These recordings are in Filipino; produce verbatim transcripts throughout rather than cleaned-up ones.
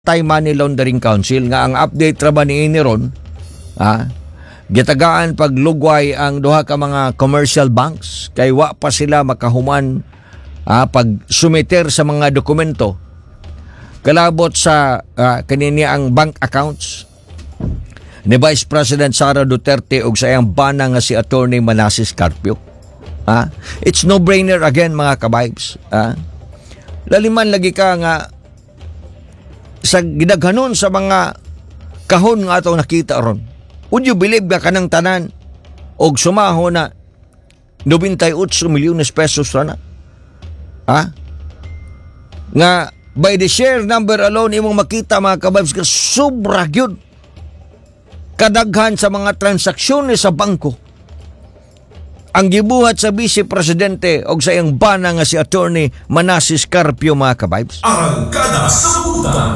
Anti-Money Laundering Council nga ang update ra ba ni ini ron, ha, gitagaan paglugway ang duha ka mga commercial banks kay wa pa sila makahuman ha, pag sumiter sa mga dokumento kalabot sa uh, kanini ang bank accounts ni Vice President Sara Duterte ug sa iyang bana nga si Attorney Manasseh Carpio. Ha? It's no-brainer again mga kabibes. Ha? Laliman lagi ka nga sa gidaghanon sa mga kahon nga atong nakita ron. Would you believe nga kanang tanan og sumaho na ninety-eight milyones pesos ra na? Ha? Nga by the share number alone imong makita mga kababs ka sobra gyud kadaghan sa mga transaksyon sa bangko ang gibuhat sa Vice Presidente og sa iyang bana nga si Attorney Manasseh Carpio mga kabibes. Arangkada sa Butan.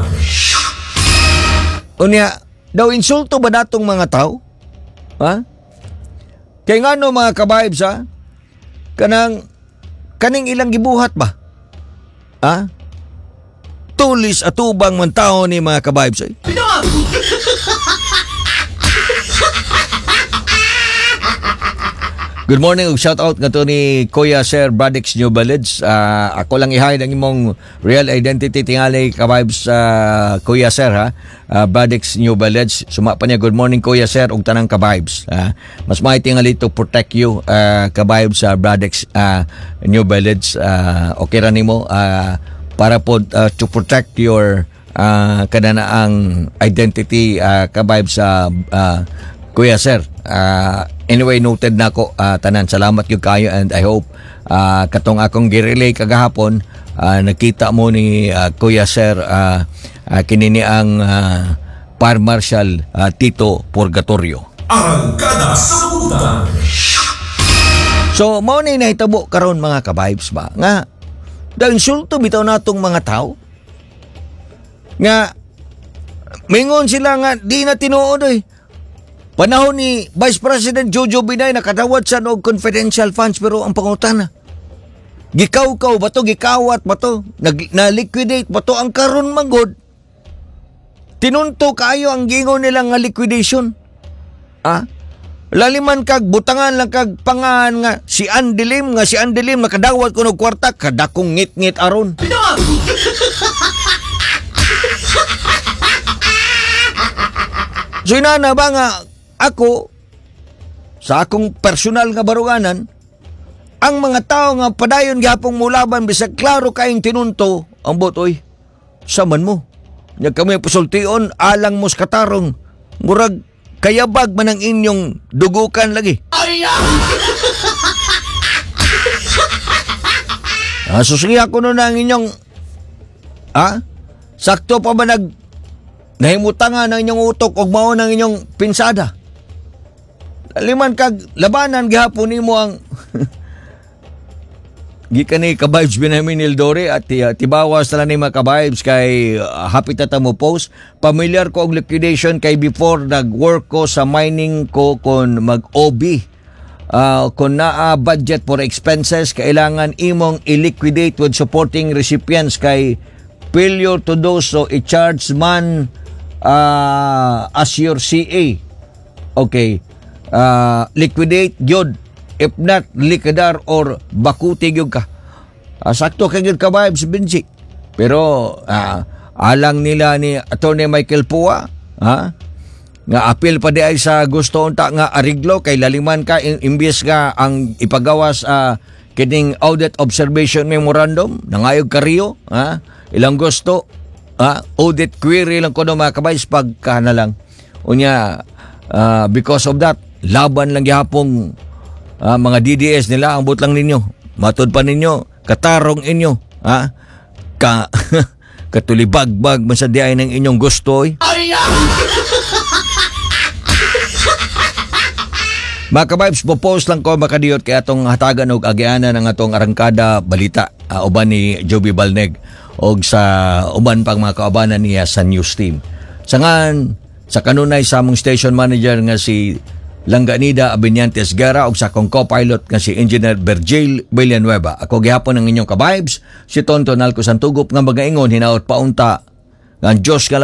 Unya, daw insulto ba natong mga tao? Ha? Kaya nga no mga kabibes ha? Kanang, kaning ilang gibuhat ba? Ha? Tulis atubang man tao ni mga kabibes ay. Good morning ug shout out nga to ni Kuya Sir Bradix New Village. Uh, ako lang i-hide ang imong real identity tingali ka-vibes uh, Kuya Sir ha. Uh, Bradix New Village. Suma pa niya good morning Kuya Sir ug tanang ka-vibes. Uh, mas may tingali to protect you uh, ka-vibes sa uh, Bradix uh, New Village. Uh, okay ra nimo uh, para po uh, to protect your uh, kananaang identity uh, ka-vibes sa uh, uh, Kuya Sir. Uh, anyway, noted na ako. Uh, tanan, salamat yung kayo and I hope uh, katong akong girelay kagahapon, uh, nakita mo ni uh, Kuya Sir uh, uh, kinini ang uh, Par Marshal uh, Tito Purgatorio. Arangkada sa Butan. So, mao na nahitabo karon mga ka-vibes ba? Nga, dahil insulto bitaw natong mga tao. Nga, mingon sila nga, di na tinuod eh. Panahon ni Vice President Jojo Binay nakadawat sa og confidential funds pero ang pangutana gikaw-kaw ba to, gikawat ba to, na-liquidate ba to ang karon magod tinunto kayo ang gingon nila nga liquidation. Ah, laliman kag butangan lang kag pangan nga si Andilim nga si Andilim nakadawat kuno kwarta kadakong ngit-ngit aron. So inana ba nga ako, sa akong personal nga baruganan, ang mga tao nga padayon gihapong mulaban bisag klaro kayong tinunto, ang botoy, saman mo. Nya kami pasultion, alang mos katarong, murag kayabag man ang inyong dugukan lagi. Ah, susiya ko nun ang inyong, ah, sakto pa ba nag, nahimutangan ang inyong utok o mao ng inyong pinsada. Liman kag labanan gihapon nimo ang gikan ni ka-vibes Benjamin Ildore at uh, tibawas tala ni mga ka-vibes kay uh, happy tata mo post. Familiar ko og liquidation kay before nag-work ko sa mining ko kon mag-O B. Uh, kung naa budget for expenses, kailangan imong i-liquidate with supporting recipients kay failure to do so, i-charge man uh, as your C A. Okay. Uh, liquidate yun. If not, likadar or bakuti yun ka. Uh, sakto ka yun ka vibes, Benji. Pero uh, alang nila ni Attorney Michael Pua, ha? Nga apil pa di ay sa gusto unta nga ariglo kay laliman ka imbes nga ang ipagawas uh, kining audit observation memorandum nangayog kariyo, ha? Ilang gusto, ha? Audit query lang ko no mga kabays pagka na lang. Unya, uh, because of that, laban lang gihapong uh, mga D D S nila ang butlang ninyo. Matod pa ninyo, katarong inyo, ha? Ka katulibagbag man sa diay ng inyong gusto. Eh. Mga ka-vibes, popost lang ko makadiyot kay atong hatagan og agianan ng atong arangkada balita uh, uban ni Joby Balneg og sa uban pang mga kaubanan niya sa news team. Sangan sa kanunay sa among station manager nga si Langanida Abinyantes Guerra og sa akong co-pilot nga si Engineer Virgil Villanueva. Ako gihapon ang inyong ka-vibes, si Tonton Alco Santugop nga magaingon hinaot paunta Ang Diyos nga